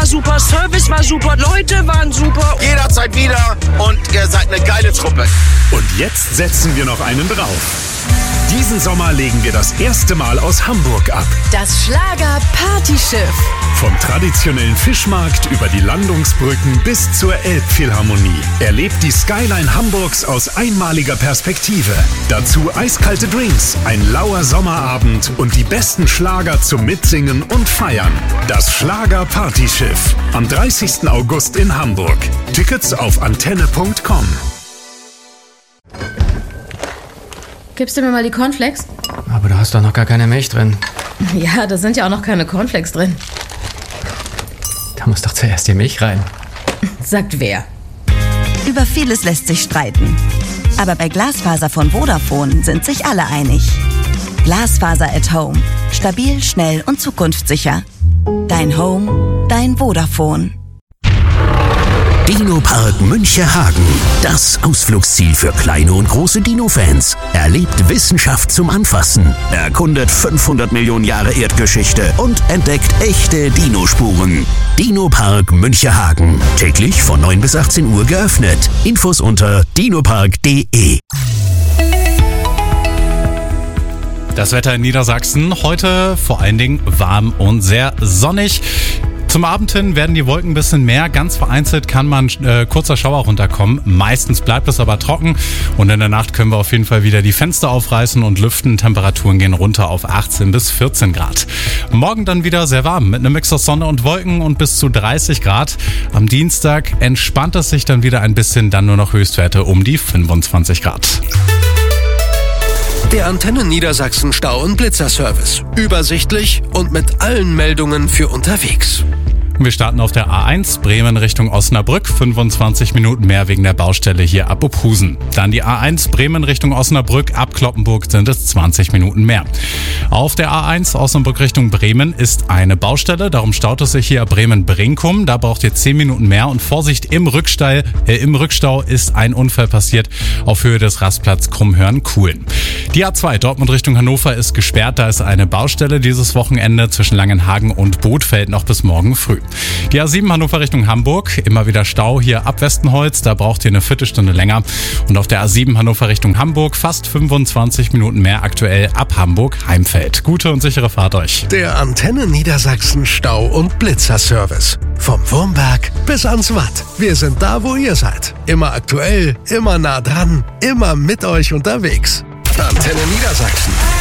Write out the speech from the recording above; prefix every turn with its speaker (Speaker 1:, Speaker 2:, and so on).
Speaker 1: super, Service war super, Leute waren super.
Speaker 2: Jederzeit wieder und ihr seid eine geile Truppe.
Speaker 3: Und jetzt setzen wir noch einen drauf. Diesen Sommer legen wir das erste Mal aus Hamburg ab.
Speaker 4: Das Schlager-Partyschiff.
Speaker 3: Vom traditionellen Fischmarkt über die Landungsbrücken bis zur Elbphilharmonie. Erlebt die Skyline Hamburgs aus einmaliger Perspektive. Dazu eiskalte Drinks, ein lauer Sommerabend und die besten Schlager zum Mitsingen und Feiern. Das Schlager-Partyschiff. Am 30. August in Hamburg. Tickets auf antenne.com.
Speaker 5: Gibst du mir mal die Cornflakes?
Speaker 6: Aber da hast doch noch gar keine Milch drin.
Speaker 5: Ja, da sind ja auch noch keine Cornflakes drin.
Speaker 6: Da muss doch zuerst die Milch rein.
Speaker 5: Sagt wer?
Speaker 7: Über vieles lässt sich streiten. Aber bei Glasfaser von Vodafone sind sich alle einig. Glasfaser at Home. Stabil, schnell und zukunftssicher. Dein Home, dein Vodafone.
Speaker 8: Dino-Park Münchehagen. Das Ausflugsziel für kleine und große Dino-Fans. Erlebt Wissenschaft zum Anfassen. Erkundet 500 Millionen Jahre Erdgeschichte und entdeckt echte Dinospuren. Dino-Park Münchehagen. Täglich von 9 bis 18 Uhr geöffnet. Infos unter dinopark.de.
Speaker 9: Das Wetter in Niedersachsen heute vor allen Dingen warm und sehr sonnig. Zum Abend hin werden die Wolken ein bisschen mehr. Ganz vereinzelt kann man kurzer Schauer runterkommen. Meistens bleibt es aber trocken. Und in der Nacht können wir auf jeden Fall wieder die Fenster aufreißen und lüften. Temperaturen gehen runter auf 18 bis 14 Grad. Morgen dann wieder sehr warm mit einem Mix aus Sonne und Wolken und bis zu 30 Grad. Am Dienstag entspannt es sich dann wieder ein bisschen. Dann nur noch Höchstwerte um die 25 Grad.
Speaker 10: Der Antenne Niedersachsen Stau- und Blitzerservice. Übersichtlich und mit allen Meldungen für unterwegs.
Speaker 9: Wir starten auf der A1 Bremen Richtung Osnabrück, 25 Minuten mehr wegen der Baustelle hier ab Uphusen. Dann die A1 Bremen Richtung Osnabrück, ab Cloppenburg sind es 20 Minuten mehr. Auf der A1 Osnabrück Richtung Bremen ist eine Baustelle, darum staut es sich hier ab Bremen-Brinkum. Da braucht ihr 10 Minuten mehr und Vorsicht, im Rückstau ist ein Unfall passiert auf Höhe des Rastplatz Krummhörn-Kuhlen. Die A2 Dortmund Richtung Hannover ist gesperrt, da ist eine Baustelle dieses Wochenende zwischen Langenhagen und Bothfeld noch bis morgen früh. Die A7 Hannover Richtung Hamburg, immer wieder Stau hier ab Westenholz, da braucht ihr eine Viertelstunde länger. Und auf der A7 Hannover Richtung Hamburg fast 25 Minuten mehr aktuell ab Hamburg-Heimfeld. Gute und sichere Fahrt euch.
Speaker 10: Der Antenne Niedersachsen Stau- und Blitzerservice. Vom Wurmberg bis ans Watt. Wir sind da, wo ihr seid. Immer aktuell, immer nah dran, immer mit euch unterwegs. Antenne Niedersachsen.